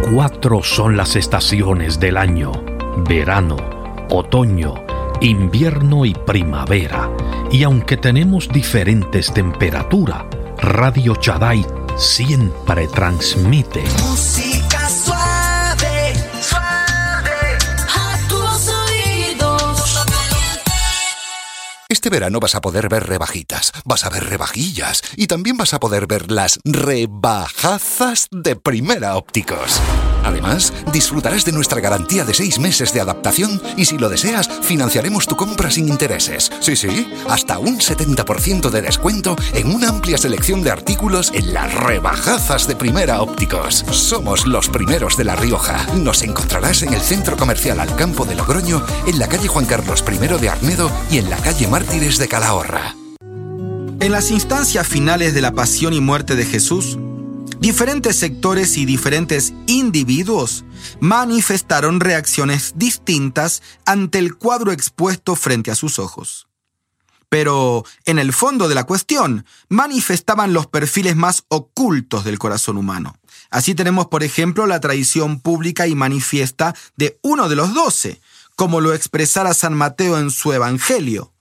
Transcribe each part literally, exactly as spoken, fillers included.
Cuatro son las estaciones del año: verano, otoño, invierno y primavera. Y aunque tenemos diferentes temperaturas, Radio Shaddai siempre transmite música suave, suave a tus oídos. Este verano vas a poder ver rebajitas, vas a ver rebajillas y también vas a poder ver las rebajazas de Primera Ópticos. Además, disfrutarás de nuestra garantía de seis meses de adaptación y si lo deseas, financiaremos tu compra sin intereses. Sí, sí, hasta un setenta por ciento de descuento en una amplia selección de artículos en las rebajazas de Primera Ópticos. Somos los primeros de La Rioja. Nos encontrarás en el Centro Comercial Alcampo de Logroño, en la calle Juan Carlos primero de Arnedo y en la calle Mártires de Calahorra. En las instancias finales de la pasión y muerte de Jesús, diferentes sectores y diferentes individuos manifestaron reacciones distintas ante el cuadro expuesto frente a sus ojos. Pero, en el fondo de la cuestión, manifestaban los perfiles más ocultos del corazón humano. Así tenemos, por ejemplo, la traición pública y manifiesta de uno de los doce, como lo expresara San Mateo en su Evangelio.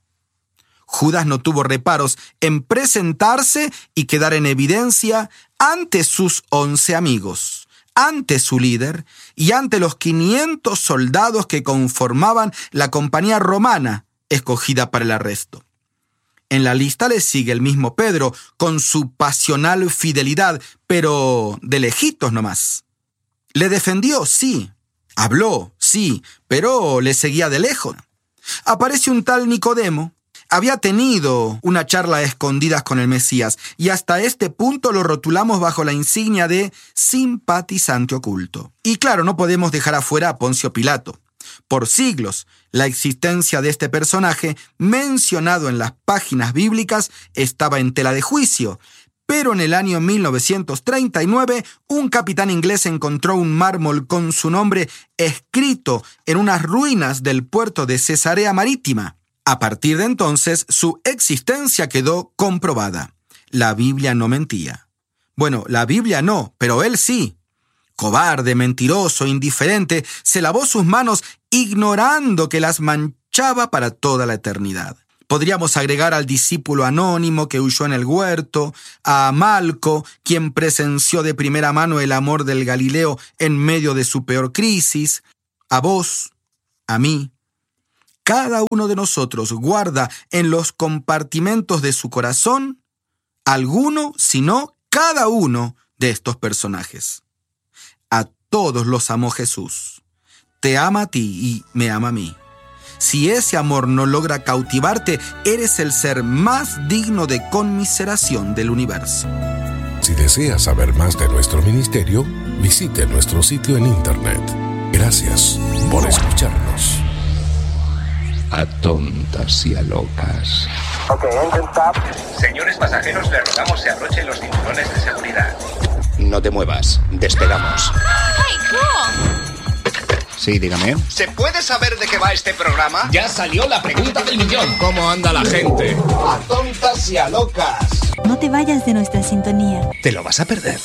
Judas no tuvo reparos en presentarse y quedar en evidencia ante sus once amigos, ante su líder y ante los quinientos soldados que conformaban la compañía romana escogida para el arresto. En la lista le sigue el mismo Pedro con su pasional fidelidad, pero de lejitos nomás. Le defendió, sí. Habló, sí, pero le seguía de lejos. Aparece un tal Nicodemo. Había tenido una charla a escondidas con el Mesías y hasta este punto lo rotulamos bajo la insignia de simpatizante oculto. Y claro, no podemos dejar afuera a Poncio Pilato. Por siglos, la existencia de este personaje, mencionado en las páginas bíblicas, estaba en tela de juicio. Pero en el año mil novecientos treinta y nueve, un capitán inglés encontró un mármol con su nombre escrito en unas ruinas del puerto de Cesarea Marítima. A partir de entonces, su existencia quedó comprobada. La Biblia no mentía. Bueno, la Biblia no, pero él sí. Cobarde, mentiroso, indiferente, se lavó sus manos ignorando que las manchaba para toda la eternidad. Podríamos agregar al discípulo anónimo que huyó en el huerto, a Malco, quien presenció de primera mano el amor del Galileo en medio de su peor crisis, a vos, a mí. Cada uno de nosotros guarda en los compartimentos de su corazón alguno, si no cada uno de estos personajes. A todos los amó Jesús. Te ama a ti y me ama a mí. Si ese amor no logra cautivarte, eres el ser más digno de conmiseración del universo. Si deseas saber más de nuestro ministerio, visite nuestro sitio en internet. Gracias por escucharnos. A tontas y a locas. Ok, engine stop. Señores pasajeros, le rogamos se abrochen los cinturones de seguridad. No te muevas, despegamos. ¡Hey, cool! Sí, dígame. ¿Se puede saber de qué va este programa? Ya salió la pregunta del millón. ¿Cómo anda la gente? A tontas y a locas. No te vayas de nuestra sintonía. Te lo vas a perder.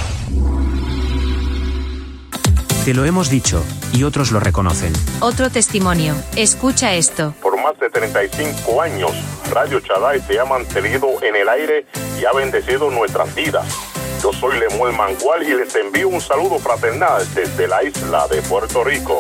Te lo hemos dicho, y otros lo reconocen. Otro testimonio. Escucha esto. Por más de treinta y cinco años, Radio Shaddai se ha mantenido en el aire y ha bendecido nuestras vidas. Yo soy Lemuel Mangual y les envío un saludo fraternal desde la isla de Puerto Rico.